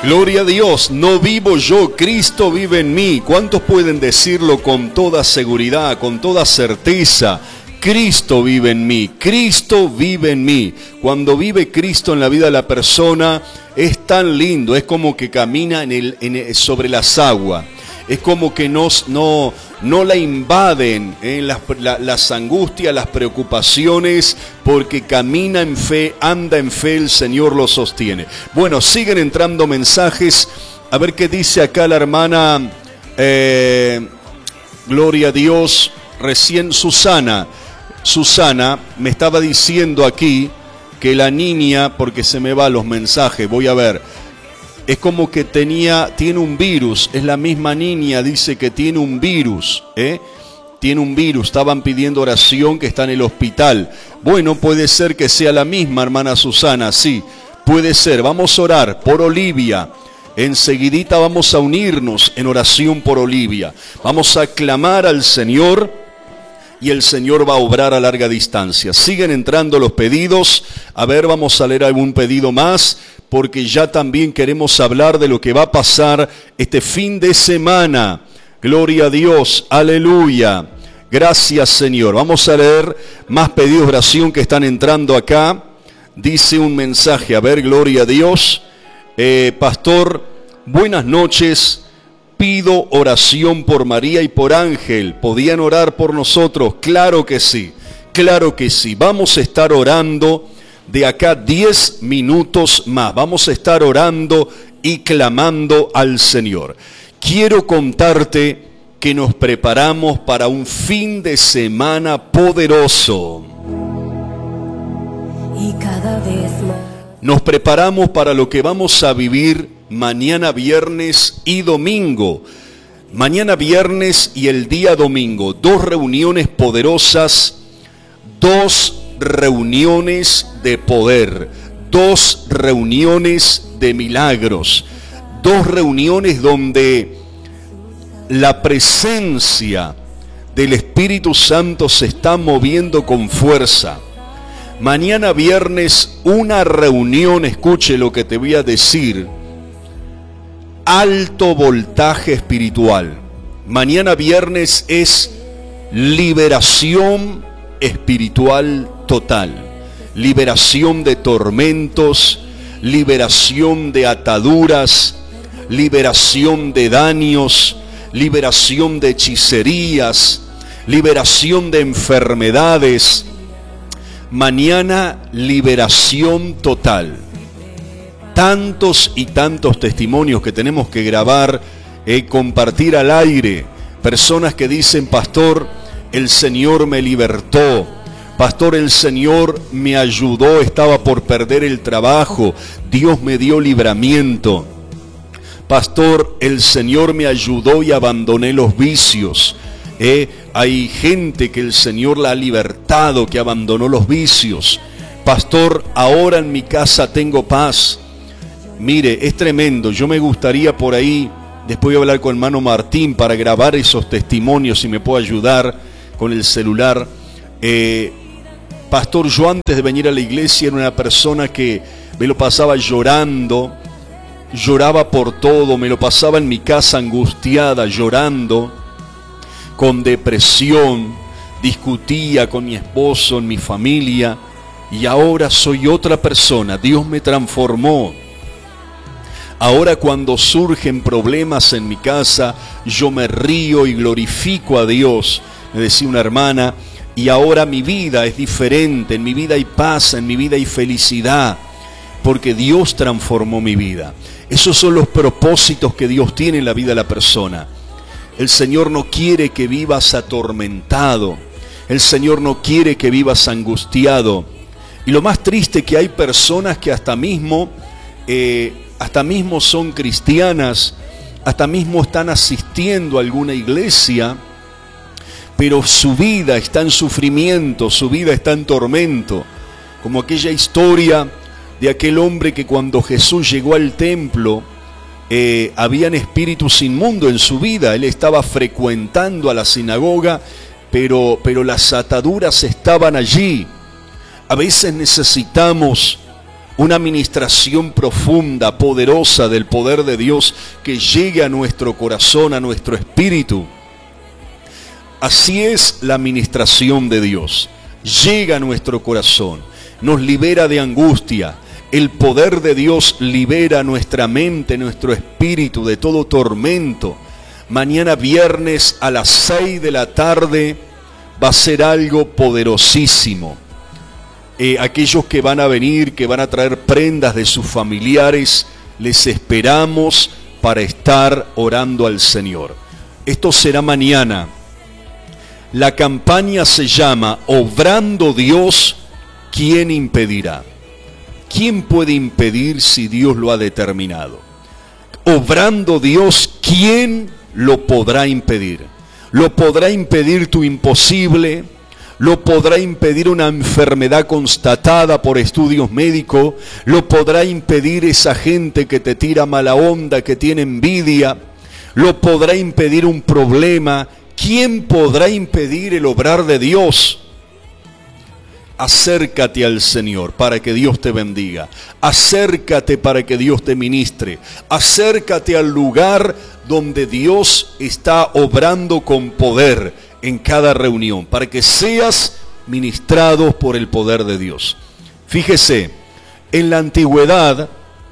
Gloria a Dios, no vivo yo, Cristo vive en mí. ¿Cuántos pueden decirlo con toda seguridad, con toda certeza? Cristo vive en mí, Cristo vive en mí. Cuando vive Cristo en la vida de la persona, es tan lindo, es como que camina sobre las aguas. Es como que no la invaden las angustias, las preocupaciones, porque camina en fe, anda en fe, el Señor lo sostiene. Bueno, siguen entrando mensajes. A ver qué dice acá la hermana, gloria a Dios, recién Susana me estaba diciendo aquí que la niña, porque se me van los mensajes, voy a ver. Es como que tiene un virus, es la misma niña, dice que tiene un virus, tiene un virus, estaban pidiendo oración, que está en el hospital. Bueno, puede ser que sea la misma, hermana Susana, sí, puede ser. Vamos a orar por Olivia, enseguidita vamos a unirnos en oración por Olivia. Vamos a clamar al Señor y el Señor va a obrar a larga distancia. Siguen entrando los pedidos, a ver, vamos a leer algún pedido más, porque ya también queremos hablar de lo que va a pasar este fin de semana. Gloria a Dios, aleluya. Gracias, Señor. Vamos a leer más pedidos de oración que están entrando acá. Dice un mensaje, a ver, gloria a Dios. Pastor, buenas noches. Pido oración por María y por Ángel. ¿Podían orar por nosotros? Claro que sí, claro que sí. Vamos a estar orando de acá 10 minutos más. Vamos a estar orando y clamando al Señor. Quiero contarte que nos preparamos para un fin de semana poderoso. Y cada vez más nos preparamos para lo que vamos a vivir mañana viernes y domingo. Mañana viernes y el día domingo. 2 reuniones poderosas, 2 reuniones de poder, 2 reuniones de milagros, 2 reuniones donde la presencia del Espíritu Santo se está moviendo con fuerza. Mañana viernes una reunión, escuche lo que te voy a decir, alto voltaje espiritual. Mañana viernes es liberación espiritual total, liberación de tormentos, liberación de ataduras, liberación de daños, liberación de hechicerías, liberación de enfermedades. Mañana liberación total. Tantos y tantos testimonios que tenemos que grabar, compartir al aire. Personas que dicen, pastor, el Señor me libertó. Pastor, el Señor me ayudó, estaba por perder el trabajo. Dios me dio libramiento. Pastor, el Señor me ayudó y abandoné los vicios. Hay gente que el Señor la ha libertado, que abandonó los vicios. Pastor, ahora en mi casa tengo paz. Mire, es tremendo. Yo me gustaría por ahí, después voy a hablar con el hermano Martín para grabar esos testimonios, si me puede ayudar con el celular. Pastor, yo antes de venir a la iglesia era una persona que me lo pasaba llorando, lloraba por todo, me lo pasaba en mi casa angustiada, llorando, con depresión, discutía con mi esposo, en mi familia, y ahora soy otra persona. Dios me transformó. Ahora cuando surgen problemas en mi casa, yo me río y glorifico a Dios, me decía una hermana, y ahora mi vida es diferente, en mi vida hay paz, en mi vida hay felicidad, porque Dios transformó mi vida. Esos son los propósitos que Dios tiene en la vida de la persona. El Señor no quiere que vivas atormentado, el Señor no quiere que vivas angustiado. Y lo más triste es que hay personas que hasta mismo son cristianas, hasta mismo están asistiendo a alguna iglesia, pero su vida está en sufrimiento, su vida está en tormento, como aquella historia de aquel hombre que cuando Jesús llegó al templo, habían espíritus inmundos en su vida. Él estaba frecuentando a la sinagoga, pero las ataduras estaban allí. A veces necesitamos una ministración profunda, poderosa del poder de Dios que llegue a nuestro corazón, a nuestro espíritu. Así es la ministración de Dios. Llega a nuestro corazón, nos libera de angustia. El poder de Dios libera nuestra mente, nuestro espíritu de todo tormento. Mañana viernes a las 6 de la tarde va a ser algo poderosísimo. Aquellos que van a venir, que van a traer prendas de sus familiares, les esperamos para estar orando al Señor. Esto será mañana. La campaña se llama Obrando Dios, ¿quién impedirá? ¿Quién puede impedir si Dios lo ha determinado? Obrando Dios, ¿quién lo podrá impedir? ¿Lo podrá impedir tu imposible? ¿Lo podrá impedir una enfermedad constatada por estudios médicos? ¿Lo podrá impedir esa gente que te tira mala onda, que tiene envidia? ¿Lo podrá impedir un problema? ¿Quién podrá impedir el obrar de Dios? Acércate al Señor para que Dios te bendiga. Acércate para que Dios te ministre. Acércate al lugar donde Dios está obrando con poder en cada reunión, para que seas ministrado por el poder de Dios. Fíjese, en la antigüedad,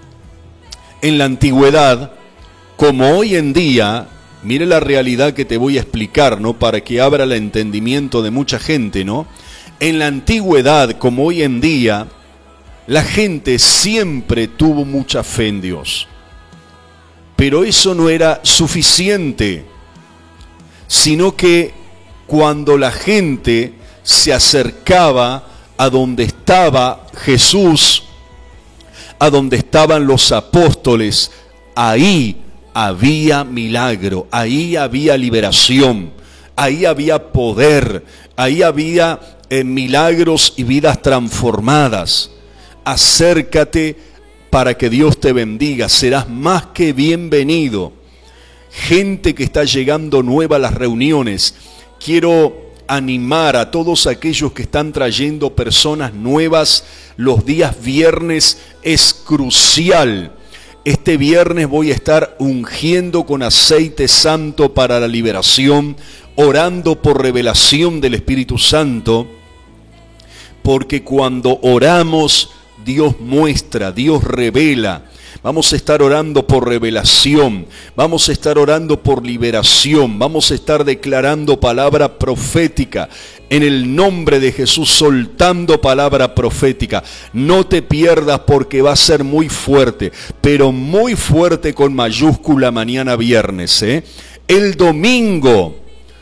como hoy en día, mire la realidad que te voy a explicar, ¿no? Para que abra el entendimiento de mucha gente, ¿no? En la antigüedad, como hoy en día, la gente siempre tuvo mucha fe en Dios. Pero eso no era suficiente, sino que cuando la gente se acercaba a donde estaba Jesús, a donde estaban los apóstoles, ahí había milagro, ahí había liberación, ahí había poder, ahí había milagros y vidas transformadas. Acércate para que Dios te bendiga, serás más que bienvenido. Gente que está llegando nueva a las reuniones, quiero animar a todos aquellos que están trayendo personas nuevas. Los días viernes es crucial. Este viernes voy a estar ungiendo con aceite santo para la liberación, orando por revelación del Espíritu Santo, porque cuando oramos, Dios muestra, Dios revela. Vamos a estar orando por revelación, vamos a estar orando por liberación, vamos a estar declarando palabra profética en el nombre de Jesús, soltando palabra profética. No te pierdas porque va a ser muy fuerte, pero muy fuerte con mayúscula mañana viernes, ¿eh? El domingo,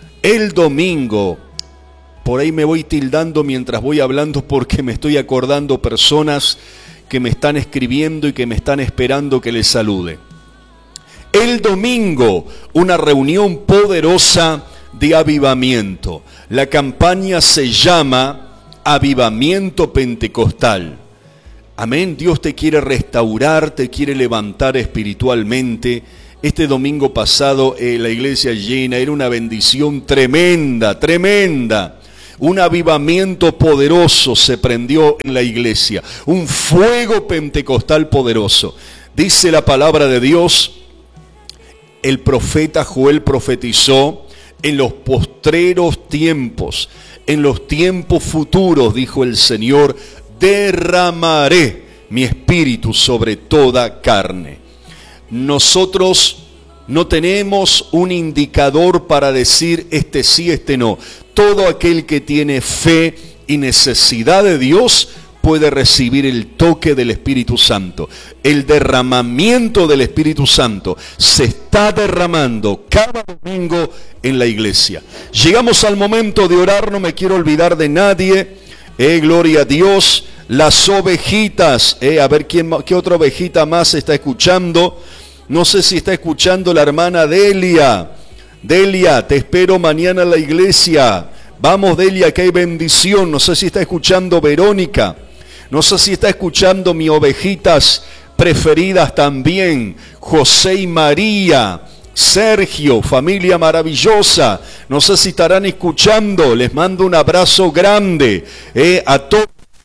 por ahí me voy tildando mientras voy hablando porque me estoy acordando personas que me están escribiendo y que me están esperando que les salude. El domingo, una reunión poderosa de avivamiento. La campaña se llama Avivamiento Pentecostal. Amén, Dios te quiere restaurar, te quiere levantar espiritualmente. Este domingo pasado la iglesia llena, era una bendición tremenda, tremenda. Un avivamiento poderoso se prendió en la iglesia, un fuego pentecostal poderoso. Dice la palabra de Dios, el profeta Joel profetizó, en los postreros tiempos, en los tiempos futuros, dijo el Señor, derramaré mi espíritu sobre toda carne. Nosotros no tenemos un indicador para decir este sí, este no. Todo aquel que tiene fe y necesidad de Dios puede recibir el toque del Espíritu Santo. El derramamiento del Espíritu Santo se está derramando cada domingo en la iglesia. Llegamos al momento de orar, no me quiero olvidar de nadie. Gloria a Dios. Las ovejitas, a ver qué otra ovejita más está escuchando. No sé si está escuchando la hermana Delia. Delia, te espero mañana en la iglesia. Vamos, Delia, que hay bendición. No sé si está escuchando Verónica. No sé si está escuchando mis ovejitas preferidas también. José y María. Sergio, familia maravillosa. No sé si estarán escuchando. Les mando un abrazo grande a todos.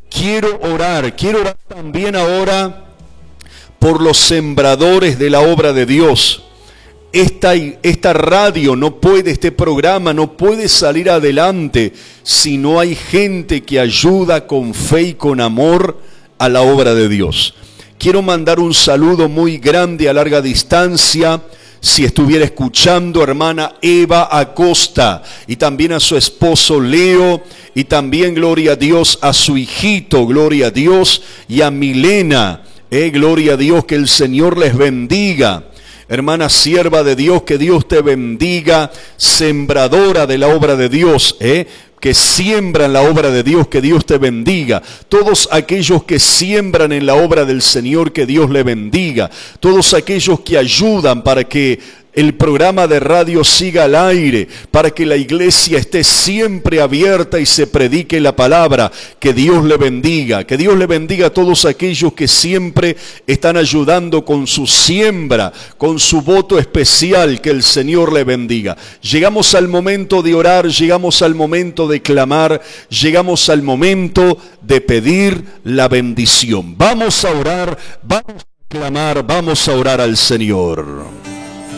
quiero orar también ahora por los sembradores de la obra de Dios. Esta radio no puede, este programa no puede salir adelante si no hay gente que ayuda con fe y con amor a la obra de Dios. Quiero mandar un saludo muy grande a larga distancia, si estuviera escuchando, hermana Eva Acosta, y también a su esposo Leo, y también, gloria a Dios, a su hijito, gloria a Dios, y a Milena, gloria a Dios, que el Señor les bendiga. Hermana sierva de Dios, que Dios te bendiga, sembradora de la obra de Dios, que siembran la obra de Dios, que Dios te bendiga. Todos aquellos que siembran en la obra del Señor, que Dios le bendiga. Todos aquellos que ayudan para que el programa de radio siga al aire, para que la iglesia esté siempre abierta y se predique la palabra, que Dios le bendiga. Que Dios le bendiga a todos aquellos que siempre están ayudando con su siembra, con su voto especial, que el Señor le bendiga. Llegamos al momento de orar, llegamos al momento de clamar, llegamos al momento de pedir la bendición. Vamos a orar, vamos a clamar, vamos a orar al Señor.